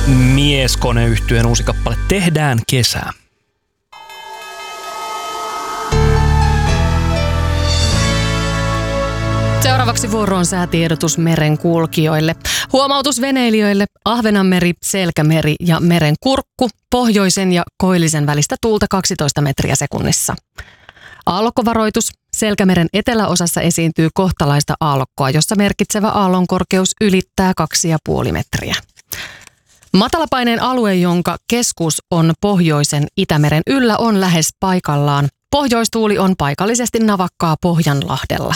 Mieskoneyhtyeen uusi kappale Tehdään kesää. Seuraavaksi vuoroon säätiedotus merenkulkijoille. Huomautus veneilijöille: Ahvenanmeri, Selkämeri ja Merenkurkku. Pohjoisen ja koillisen välistä tuulta 12 metriä sekunnissa. Aallokkovaroitus: Selkämeren eteläosassa esiintyy kohtalaista aallokkoa, jossa merkitsevä aallonkorkeus ylittää 2,5 metriä. Matalapaineen alue, jonka keskus on pohjoisen Itämeren yllä, on lähes paikallaan. Pohjoistuuli on paikallisesti navakkaa Pohjanlahdella.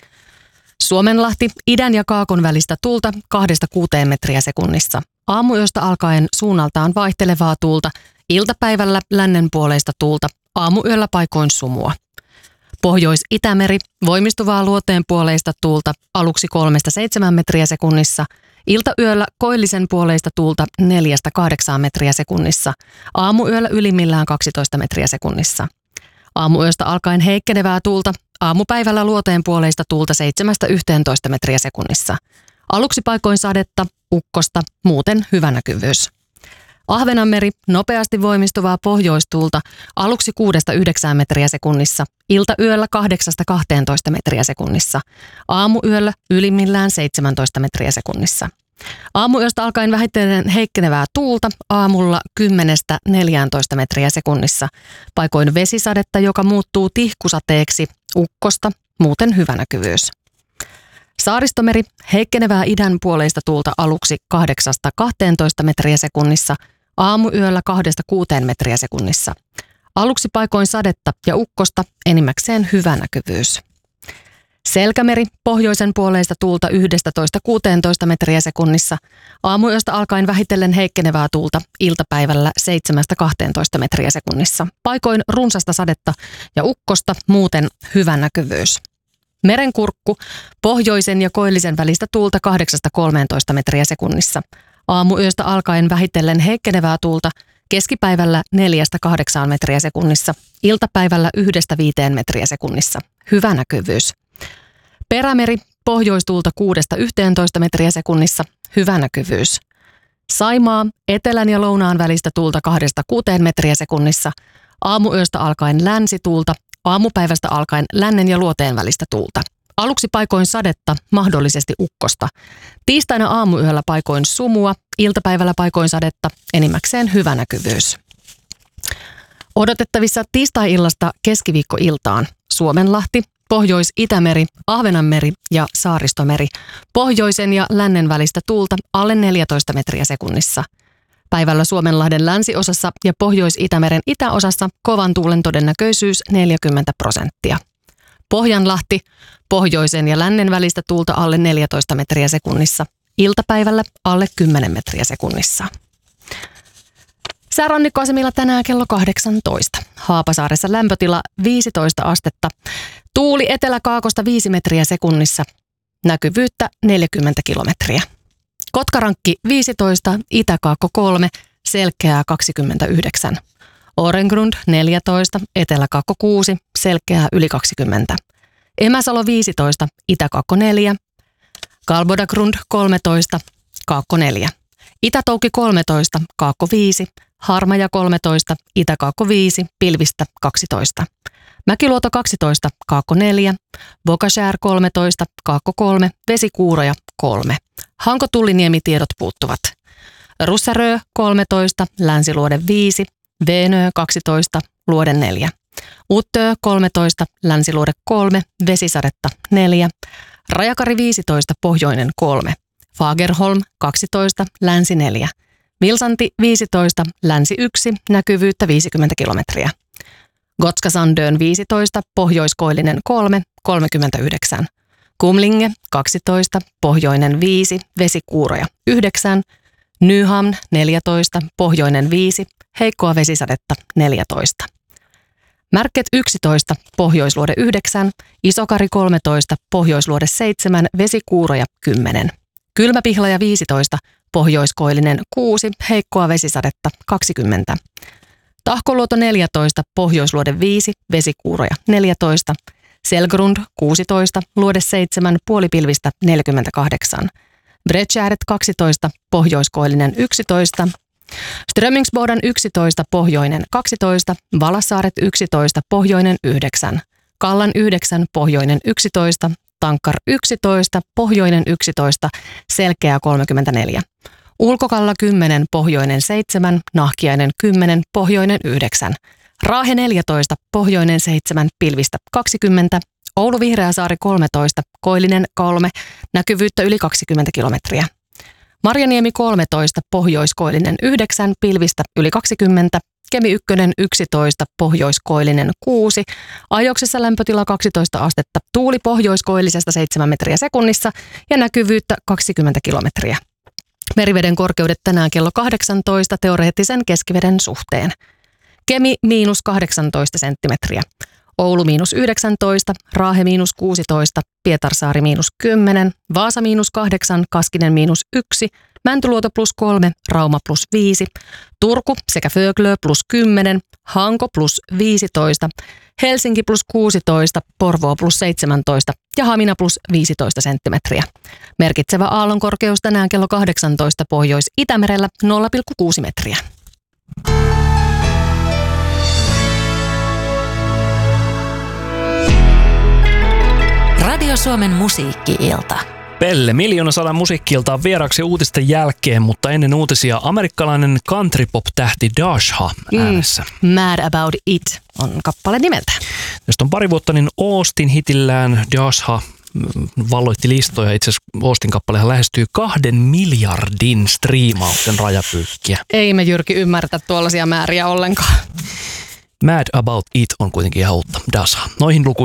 Suomenlahti: idän ja kaakon välistä tuulta 2-6 metriä sekunnissa. Aamuyöstä alkaen suunnaltaan vaihtelevaa tuulta, iltapäivällä lännenpuoleista tuulta, aamuyöllä paikoin sumua. Pohjois-Itämeri: voimistuvaa luoteenpuoleista tuulta, aluksi 3-7 metriä sekunnissa, iltayöllä koillisen puoleista tuulta 4-8 metriä sekunnissa, aamuyöllä ylimmillään 12 metriä sekunnissa. Aamuyöstä alkaen heikkenevää tuulta, aamupäivällä luoteenpuoleista tuulta 7-11 metriä sekunnissa. Aluksi paikoin sadetta, ukkosta, muuten hyvä näkyvyys. Ahvenanmeri: nopeasti voimistuvaa pohjoistuulta, aluksi 6-9 metriä sekunnissa, iltayöllä 8-12 metriä sekunnissa, aamuyöllä ylimmillään 17 metriä sekunnissa. Aamuyöstä alkaen vähitellen heikkenevää tuulta, aamulla 10-14 metriä sekunnissa, paikoin vesisadetta, joka muuttuu tihkusateeksi, ukkosta, muuten hyvä näkyvyys. Saaristomeri: heikkenevää idänpuoleista tuulta aluksi 8-12 metriä sekunnissa, aamuyöllä 2-6 metriä sekunnissa. Aluksi paikoin sadetta ja ukkosta, enimmäkseen hyvä näkyvyys. Selkämeri: pohjoisen puoleista tuulta 11-16 metriä sekunnissa, aamuyöstä alkaen vähitellen heikkenevää tuulta, iltapäivällä 7-12 metriä sekunnissa. Paikoin runsasta sadetta ja ukkosta, muuten hyvä näkyvyys. Merenkurkku: pohjoisen ja koillisen välistä tuulta 8-13 metriä sekunnissa. Aamuyöstä alkaen vähitellen heikkenevää tuulta, keskipäivällä 4-8 metriä sekunnissa, iltapäivällä 1-5 metriä sekunnissa. Hyvä näkyvyys. Perämeri: pohjoistuulta 6-11 metriä sekunnissa. Hyvä näkyvyys. Saimaa: etelän ja lounaan välistä tuulta 2-6 metriä sekunnissa. Aamuyöstä alkaen länsituulta, aamupäivästä alkaen lännen ja luoteen välistä tuulta. Aluksi paikoin sadetta, mahdollisesti ukkosta. Tiistaina aamuyöllä paikoin sumua, iltapäivällä paikoin sadetta, enimmäkseen hyvä näkyvyys. Odotettavissa tiistai-illasta keskiviikkoiltaan: Suomenlahti, Pohjois-Itämeri, Ahvenanmeri ja Saaristomeri. Pohjoisen ja lännen välistä tuulta alle 14 metriä sekunnissa. Päivällä Suomenlahden länsiosassa ja Pohjois-Itämeren itäosassa kovan tuulen todennäköisyys 40%. Pohjanlahti: pohjoisen ja lännen välistä tuulta alle 14 metriä sekunnissa. Iltapäivällä alle 10 metriä sekunnissa. Säärannikkoasemilla tänään kello 18. Haapasaaressa lämpötila 15 astetta. Tuuli etelä-kaakosta 5 metriä sekunnissa. Näkyvyyttä 40 kilometriä. Kotkarankki 15, Itä-Kaakko 3, selkeää 29. Orengrund 14, Etelä-Kaakko 6, selkeää yli 20. Emäsalo 15, Itä-Kaakko 4, Kalbodagrund 13, Kaakko 4. Itä-Touki 13, Kaakko 5, Harmaja 13, Itä-Kaakko 5, pilvistä 12. Mäkiluoto 12, Kaakko 4, Vokashär 13, Kaakko 3, Vesikuuroja 3. Hanko-Tulliniemi tiedot puuttuvat. Russarö 13, Länsiluode 5, Veenö 12, Luode 4. Uttö 13, Länsiluode 3, Vesisadetta 4. Rajakari 15, Pohjoinen 3. Fagerholm 12, Länsi 4. Vilsanti 15, Länsi 1, näkyvyyttä 50 kilometriä. Gotskasandön 15, Pohjoiskoillinen 3, 39. Kumlinge 12, Pohjoinen 5, Vesikuuroja 9. Nyhamn 14, Pohjoinen 5, heikkoa vesisadetta 14. Märket 11, Pohjoisluode 9, Isokari 13, Pohjoisluode 7, Vesikuuroja 10. Kylmäpihlaja 15, Pohjoiskoillinen 6, heikkoa vesisadetta 20. Tahkoluoto 14, Pohjoisluode 5, Vesikuuroja 14. Selgrund 16, Luode 7, puolipilvistä 48. Bredskäret 12, pohjoiskoillinen 11, Strömingsboden 11, pohjoinen 12, Valassaaret 11, pohjoinen 9, Kallan 9, pohjoinen 11, Tankkar 11, pohjoinen 11, Selkeä 34. Ulkokalla 10, pohjoinen 7, Nahkiainen 10, pohjoinen 9, Raahe 14, pohjoinen 7, pilvistä 20, Oulu Vihreäsaari 13, koillinen 3, näkyvyyttä yli 20 kilometriä. Marjaniemi 13, pohjoiskoillinen 9, pilvistä yli 20, Kemi 1 11, pohjoiskoillinen 6, ajoksessa lämpötila 12 astetta, tuuli pohjoiskoillisesta 7 metriä sekunnissa ja näkyvyyttä 20 kilometriä. Meriveden korkeudet tänään kello 18 teoreettisen keskiveden suhteen. Kemi -18 senttimetriä. Oulu -19, Raahe -16, Pietarsaari -10, Vaasa -8, Kaskinen -1, Mäntyluoto +3, Rauma +5, Turku sekä Föglö +10, Hanko +15, Helsinki +16, Porvoo +17 ja Hamina +15 senttimetriä. Merkitsevä aallonkorkeus tänään kello 18 Pohjois-Itämerellä 0,6 metriä. Radio Suomen musiikki-ilta. Pelle, 100 musiikki-iltaa on vieraksi uutisten jälkeen, mutta ennen uutisia amerikkalainen country-pop-tähti Dasha äänessä. Mad About It on kappale nimeltä. Tästä on pari vuotta, niin Austin hitillään Dasha valloitti listoja. Itse asiassa Austin kappalehan lähestyy 2 miljardin striimauksen rajapyykkiä. Ei me Jyrki ymmärtä tuollaisia määriä ollenkaan. Mad About It on kuitenkin ihan uutta Dasha. Noihin lukuihin